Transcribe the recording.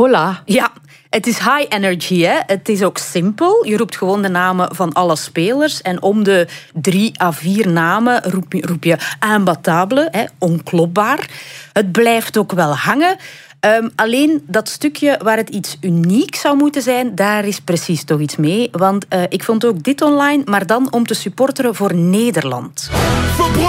Hola. Ja, het is high energy, hè. Het is ook simpel. Je roept gewoon de namen van alle spelers. En om de 3 à 4 namen roep je imbattable, hè, onklopbaar. Het blijft ook wel hangen. Alleen dat stukje waar het iets uniek zou moeten zijn, daar is precies toch iets mee. Want ik vond ook dit online, maar dan om te supporteren voor Nederland.